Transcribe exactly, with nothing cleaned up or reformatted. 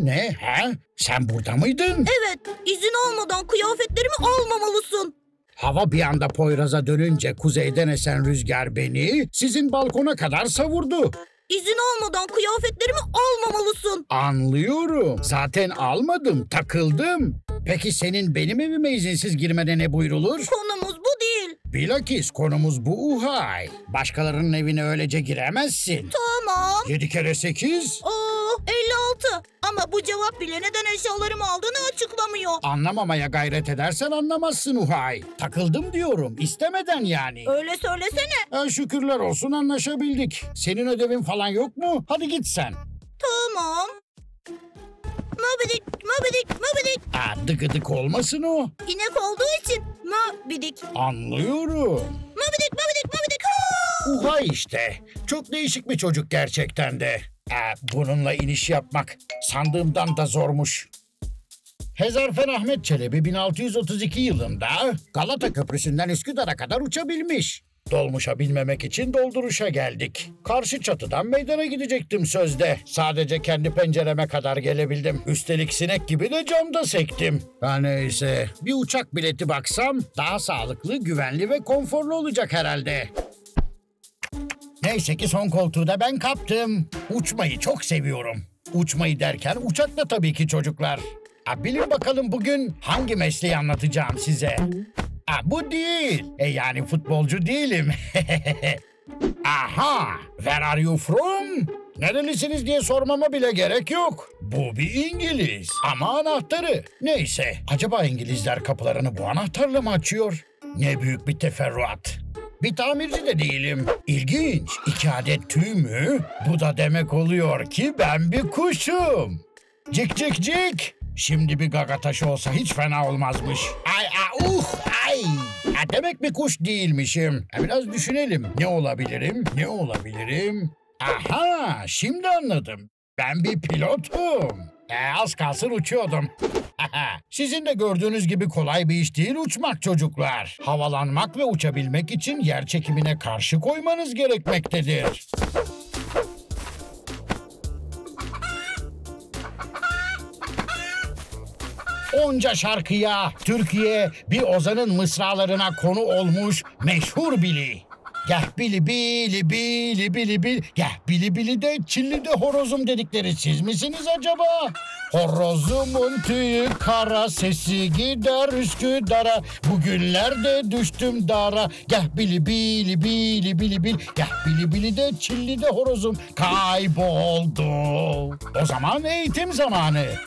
Ne? Ha? Sen burada mıydın? Evet, izin olmadan kıyafetlerimi almamalısın. Hava bir anda Poyraz'a dönünce kuzeyden esen rüzgar beni sizin balkona kadar savurdu. İzin olmadan kıyafetlerimi almamalısın. Anlıyorum. Zaten almadım, takıldım. Peki senin benim evime izinsiz girmene ne buyrulur? Konumuz bu değil. Bilakis konumuz bu Uhay. Başkalarının evine öylece giremezsin. Tamam. Yedi kere sekiz? Oo, elli altı. Ama bu cevap bile neden eşyalarımı aldığını açıklamıyor. Anlamamaya gayret edersen anlamazsın Uhay. Takıldım diyorum, istemeden yani. Öyle söylesene. Ha, şükürler olsun anlaşabildik. Senin ödevin falan yok mu? Hadi git sen. Tamam. Möbidik, möbidik, möbidik. Aa, dıgıdık olmasın o. İnek olduğu için möbidik. Anlıyorum. Möbidik, möbidik, möbidik. Uhay işte. Çok değişik bir çocuk gerçekten de. Aa, bununla iniş yapmak sandığımdan da zormuş. Hezarfen Ahmet Çelebi bin altı yüz otuz iki yılında Galata Köprüsü'nden Üsküdar'a kadar uçabilmiş. Dolmuşa binmemek için dolduruşa geldik. Karşı çatıdan meydana gidecektim sözde. Sadece kendi pencereme kadar gelebildim. Üstelik sinek gibi de camda sektim. Ha neyse, bir uçak bileti baksam daha sağlıklı, güvenli ve konforlu olacak herhalde. Neyse ki son koltuğu da ben kaptım. Uçmayı çok seviyorum. Uçmayı derken uçakla tabii ki çocuklar. Ha, bilin bakalım bugün hangi mesleği anlatacağım size. Ha, bu değil. E yani futbolcu değilim. Aha! Where are you from? Nerelisiniz diye sormama bile gerek yok. Bu bir İngiliz ama anahtarı. Neyse, acaba İngilizler kapılarını bu anahtarla mı açıyor? Ne büyük bir teferruat. Bir tamirci de değilim. İlginç. İki adet tüy mü? Bu da demek oluyor ki ben bir kuşum. Cik cik cik. Şimdi bir gaga taşı olsa hiç fena olmazmış. Ay ay uh ay. Ha, demek bir kuş değilmişim. Ha, biraz düşünelim. Ne olabilirim? Ne olabilirim? Aha, şimdi anladım. Ben bir pilotum. E, az kalsın uçuyordum. Sizin de gördüğünüz gibi kolay bir iş değil uçmak çocuklar. Havalanmak ve uçabilmek için yer çekimine karşı koymanız gerekmektedir. Onca şarkıya, Türkiye bir ozanın mısralarına konu olmuş meşhur Bili. Geh bili bili bili bili bil, geh bili bili de çilli de horozum dedikleri siz misiniz acaba? Horozumun tüyü kara, sesi gider Üsküdar'a, bugünlerde düştüm dara. Geh bili bili bili bili bil, geh bili bili de çilli de horozum kayboldu. O zaman eğitim zamanı.